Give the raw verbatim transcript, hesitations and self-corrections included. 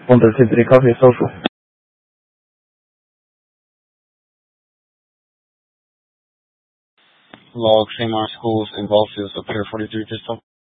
one thirteen three Coffee Social. Log Shamar Schools in Ballfield, so Pier forty-three Pistol.